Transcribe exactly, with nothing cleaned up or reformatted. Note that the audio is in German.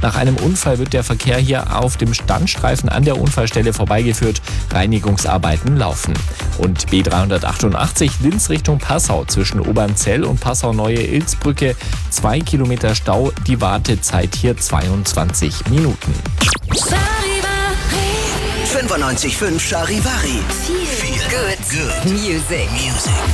Nach einem Unfall wird der Verkehr hier auf dem Standstreifen an der Unfallstelle vorbeigeführt. Reinigungsarbeiten laufen. Und B dreihundertachtundachtzig Linz Richtung Passau zwischen Obernzell und Passau-Neue-Ilzbrücke. Zwei Kilometer Stau, die Wartezeit hier zweiundzwanzig Minuten. fünfundneunzig Komma fünf Charivari. Viel good, Good music. Music.